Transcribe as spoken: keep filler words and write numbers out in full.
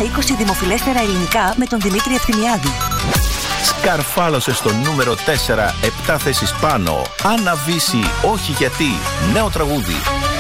είκοσι δημοφιλέστερα ελληνικά με τον Δημήτρη Ευθυμιάδη. Σκαρφάλωσε στο νούμερο τέσσερα, επτά θέσεις πάνω. Άννα Βύση, όχι γιατί. Νέο τραγούδι.